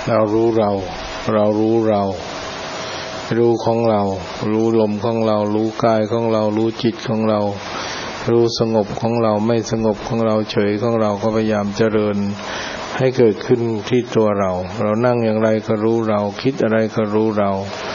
เรารู้เรารู้เรารู้ของเรารู้ลมของเรารู้กายของเรารู้จิตของเรารู้สงบของเราไม่สงบของเราเฉยของเราก็พยายามเจริญให้เกิดขึ้นที่ตัวเรานั่งอย่างไรก็รู้เราคิดอะไรก็รู้เรา